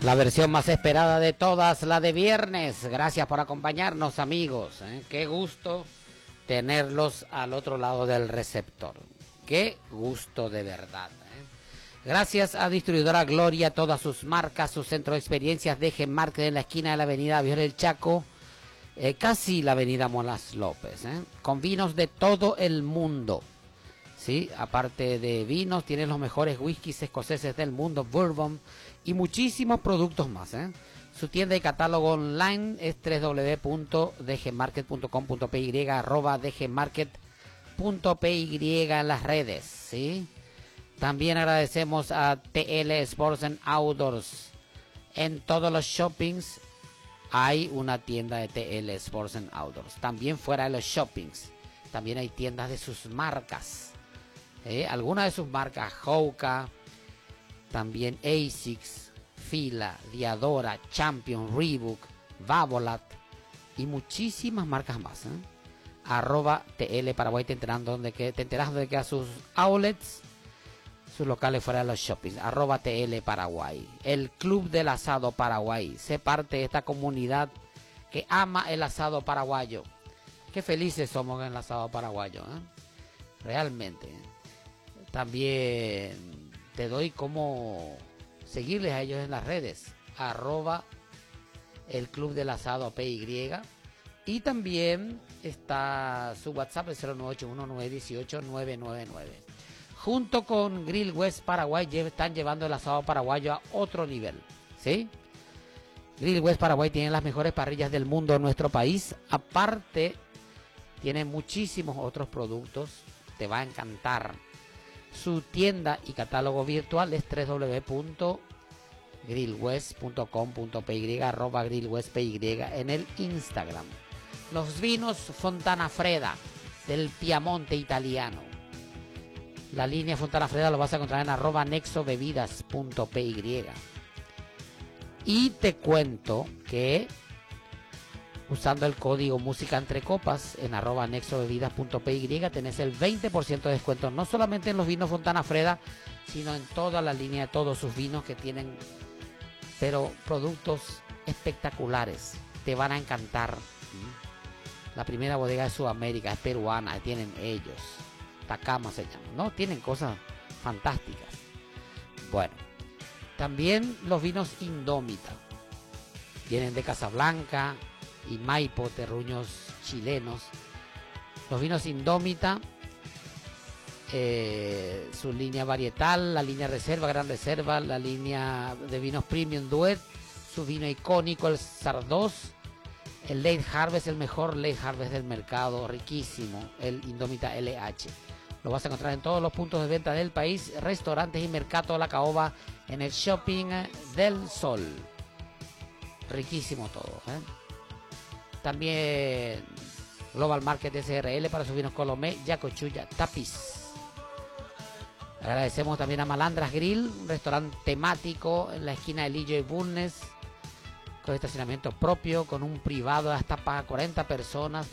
La versión más esperada de todas, la de viernes. Gracias por acompañarnos, amigos. Qué gusto tenerlos al otro lado del receptor. Qué gusto de verdad. Gracias a Distribuidora Gloria, todas sus marcas, su centro de experiencias DG Market en la esquina de la avenida Viola del Chaco, casi la avenida Molas López, con vinos de todo el mundo. ¿Sí? Aparte de vinos, tienen los mejores whiskies escoceses del mundo, bourbon y muchísimos productos más. Su tienda y catálogo online es www.dgmarket.com.py, @dgmarket.py en las redes. ¿Sí? También agradecemos a TL Sports and Outdoors. En todos los shoppings hay una tienda de TL Sports and Outdoors. También fuera de los shoppings, también hay tiendas de sus marcas. Algunas de sus marcas, Hoka, también ASICS, Fila, Diadora, Champion, Reebok, Babolat y muchísimas marcas más. @TL Paraguay, te enteras de que a sus outlets, sus locales fuera de los shoppings. @TL Paraguay. El Club del Asado Paraguay. Sé parte de esta comunidad que ama el asado paraguayo. Qué felices somos en el asado paraguayo, realmente. También te doy cómo seguirles a ellos en las redes. @el Club del Asado PY. Y también está su WhatsApp, el 0981-918-999. Junto con Grill West Paraguay están llevando el asado paraguayo a otro nivel. ¿Sí? Grill West Paraguay tiene las mejores parrillas del mundo en nuestro país. Aparte, tiene muchísimos otros productos. Te va a encantar. Su tienda y catálogo virtual es www.grillwest.com.py, @grillwestpy en el Instagram. Los vinos Fontana Freda del Piamonte italiano. La línea Fontana Freda lo vas a encontrar en @nexobebidas.py. Y te cuento que usando el código Música Entre Copas en @nexobebidas.py tenés el 20% de descuento, no solamente en los vinos Fontana Freda, sino en toda la línea de todos sus vinos que tienen, pero productos espectaculares, te van a encantar. La primera bodega de Sudamérica es peruana, tienen ellos, Tacama se llama, ¿no? Tienen cosas fantásticas. Bueno, también los vinos Indómita, vienen de Casablanca y Maipo, terruños chilenos. Los vinos Indómita, su línea varietal, la línea reserva, gran reserva, la línea de vinos premium duet, su vino icónico, el Sardos, el Late Harvest, el mejor Late Harvest del mercado, riquísimo, el Indómita LH. Lo vas a encontrar en todos los puntos de venta del país, restaurantes y mercado La Caoba, en el Shopping del Sol. Riquísimo todo, También Global Market SRL para sus vinos Colomé, Yacochuya, Tapiz. Agradecemos también a Malandras Grill, un restaurante temático en la esquina de Lillo y Bulnes, con estacionamiento propio, con un privado hasta para 40 personas.